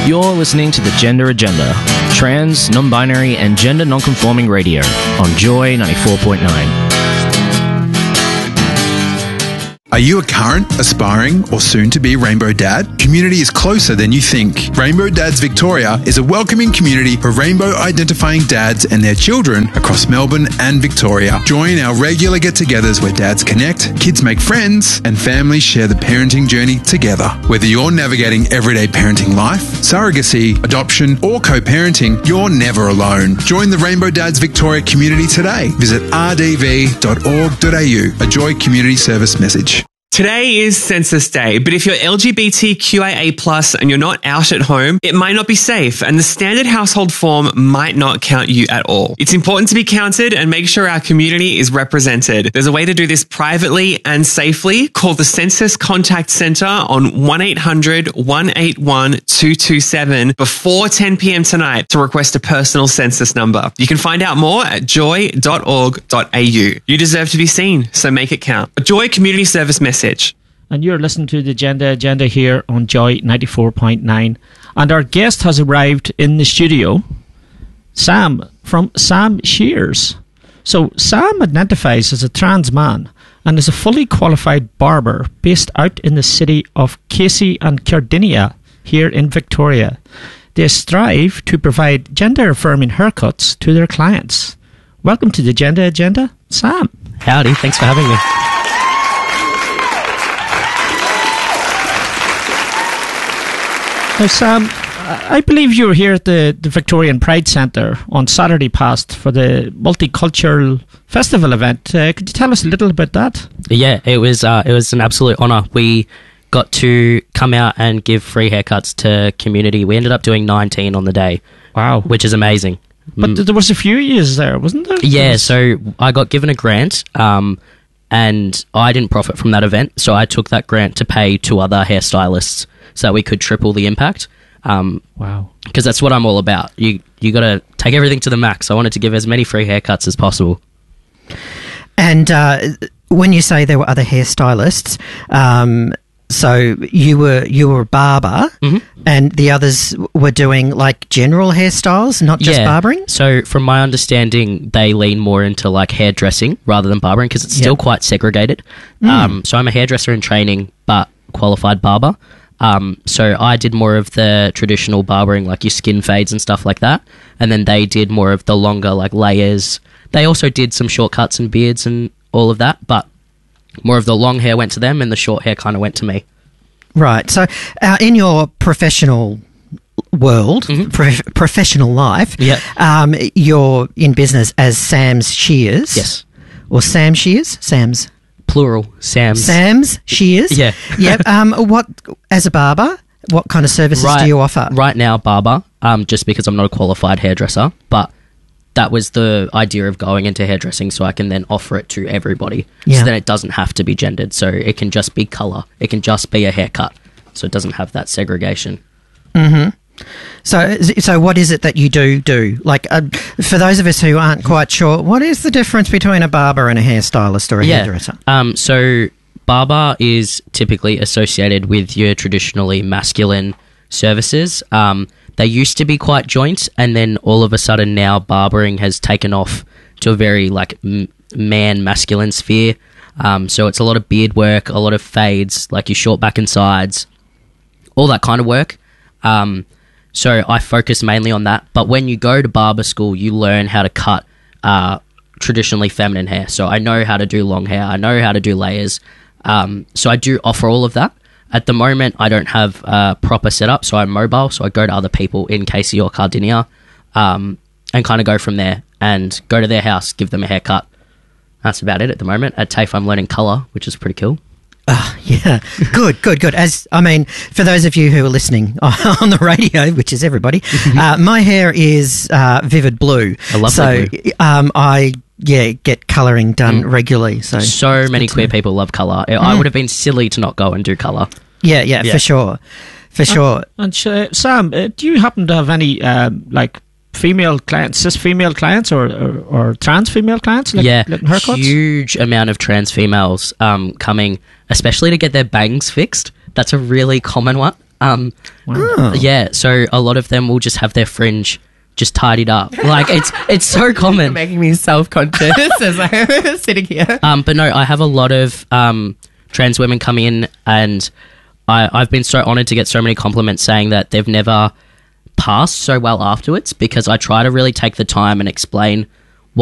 You're listening to the Gender Agenda, trans, non-binary, and gender non-conforming radio on Joy 94.9. Are you a current, aspiring, or soon-to-be Rainbow Dad? Community is closer than you think. Rainbow Dads Victoria is a welcoming community for rainbow-identifying dads and their children across Melbourne and Victoria. Join our regular get-togethers where dads connect, kids make friends, and families share the parenting journey together. Whether you're navigating everyday parenting life, surrogacy, adoption, or co-parenting, you're never alone. Join the Rainbow Dads Victoria community today. Visit rdv.org.au, a Joy Community Service message. Today is Census Day, but if you're LGBTQIA+ and you're not out at home, it might not be safe, and the standard household form might not count you at all. It's important to be counted and make sure our community is represented. There's a way to do this privately and safely. Call the Census Contact Centre on 1-800-181-227 before 10 p.m. tonight to request a personal census number. You can find out more at joy.org.au. You deserve to be seen, so make it count. A Joy Community Service message. And you're listening to the Gender Agenda here on Joy 94.9. And our guest has arrived in the studio, Sam, from Sam Shears. So Sam identifies as a trans man and is a fully qualified barber based out in the city of Casey and Cardinia here in Victoria. They strive to provide gender-affirming haircuts to their clients. Welcome to the Gender Agenda, Sam. Howdy, thanks for having me. Now, Sam, I believe you were here at the Victorian Pride Centre on Saturday past for the Multicultural Festival event. Could you tell us a little about that? Yeah, it was an absolute honour. We got to come out and give free haircuts to community. We ended up doing 19 on the day. Wow. Which is amazing. But there was a few years there, wasn't there? Yeah, so I got given a grant and I didn't profit from that event, so I took that grant to pay 2 other hairstylists so that we could triple the impact. Wow. Because that's what I'm all about. You got to take everything to the max. I wanted to give as many free haircuts as possible. And when you say there were other hairstylists, so you were a barber, and the others were doing like general hairstyles, not just barbering? So from my understanding, they lean more into like hairdressing rather than barbering because it's still quite segregated. So I'm a hairdresser in training, but qualified barber. So I did more of the traditional barbering, like your skin fades and stuff like that. And then they did more of the longer, like, layers. They also did some short cuts and beards and all of that, but more of the long hair went to them and the short hair kind of went to me. Right. So in your professional world, professional life, you're in business as Sam's Shears. Yes. Or Sam Shears? Sam's. Plural, Sam's. Sam's Shears? Yeah. Yep. What, as a barber, what kind of services do you offer? Right now, barber, just because I'm not a qualified hairdresser, but that was the idea of going into hairdressing so I can then offer it to everybody. Yeah. So then it doesn't have to be gendered. So it can just be colour. It can just be a haircut. So it doesn't have that segregation. Mm-hmm. So what is it that you do? Like, for those of us who aren't quite sure, what is the difference between a barber and a hairstylist or a hairdresser? So barber is typically associated with your traditionally masculine services. They used to be quite joint, and then all of a sudden now barbering has taken off to a very like masculine sphere. So it's a lot of beard work, a lot of fades, like your short back and sides, all that kind of work. So I focus mainly on that. But when you go to barber school, you learn how to cut traditionally feminine hair. So I know how to do long hair. I know how to do layers. So I do offer all of that. At the moment, I don't have a proper setup, so I'm mobile. So I go to other people in Casey or Cardinia and kind of go from there and go to their house, give them a haircut. That's about it at the moment. At TAFE, I'm learning colour, which is pretty cool. Yeah, good. For those of you who are listening on the radio, which is everybody, my hair is vivid blue. I love that blue. I get colouring done regularly. So many queer people love colour. I would have been silly to not go and do colour. Yeah, for sure. And Sam, do you happen to have any female clients, cis female clients, or trans female clients? Haircuts? Huge amount of trans females coming, especially to get their bangs fixed. That's a really common one. Yeah, so a lot of them will just have their fringe just tidied up. Like, it's so common. Making me self-conscious as I'm sitting here. But no, I have a lot of trans women come in, and I've been so honoured to get so many compliments saying that they've never passed so well afterwards, because I try to really take the time and explain